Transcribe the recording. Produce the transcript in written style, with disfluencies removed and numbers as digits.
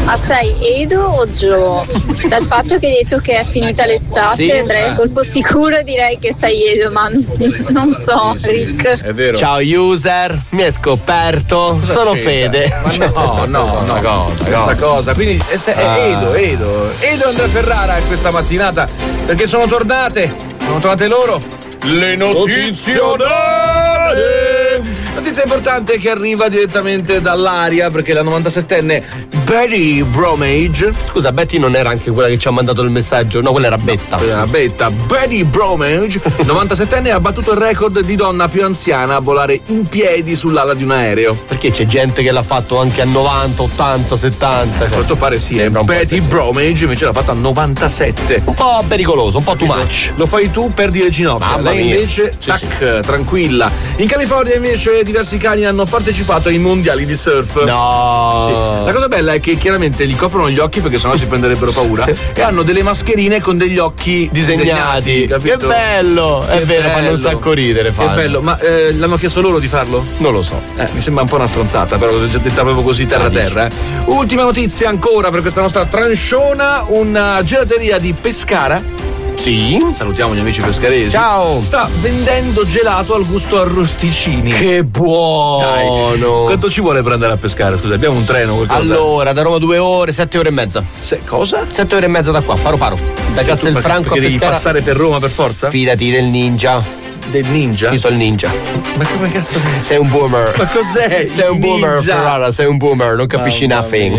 sei Edo o Joe? Dal fatto che hai detto che è finita l'estate, Sì. andrei a colpo sicuro, direi che sei Edo, ma non so, Sì, Rick. è vero. Ciao user, mi hai scoperto, sono c'entra? Fede. Ma no, questa cosa. Quindi è Edo e Andrea Ferrara questa mattinata, perché sono tornate loro le notizionali. Notizia importante che arriva direttamente dall'aria, perché la 97enne Betty Bromage. Scusa, Betty non era anche quella che ci ha mandato il messaggio? No, quella era Betta. Betty Bromage, 97enne, ha battuto il record di donna più anziana a volare in piedi sull'ala di un aereo. Perché c'è gente che l'ha fatto anche a 90, 80, 70. A quanto pare sì, Betty Bromage invece l'ha fatto a 97. Un po' pericoloso, un po' too much. Lo fai tu per dire ginocchia. Mamma Lei mia. invece, tranquilla. In California invece diversi cani hanno partecipato ai mondiali di surf. No. Sì. La cosa bella è che chiaramente gli coprono gli occhi perché sennò si prenderebbero paura e hanno delle mascherine con degli occhi disegnati, capito? Che bello! È vero, fanno un sacco ridere. Che bello, ma l'hanno chiesto loro di farlo? Non lo so. Mi sembra un po' una stronzata, però l'ho già detta proprio così terra. Ultima notizia ancora per questa nostra tranchona, una gelateria di Pescara. Sì. Salutiamo gli amici pescaresi. Ciao. Sta vendendo gelato al gusto arrosticini. Che buono. Dai. Quanto ci vuole per andare a pescare? Scusa, abbiamo un treno, qualcosa? Allora, da Roma 2 ore, 7 ore e mezza. Cosa? 7 ore e mezza da qua, paro. Da Castelfranco perché a devi Pescara. passare per Roma per forza? Fidati del ninja. Del ninja? Io sono il ninja. Ma come cazzo? Sei un boomer. Ma cos'è? Sei un boomer, ninja? Ferrara, sei un boomer, non capisci nothing.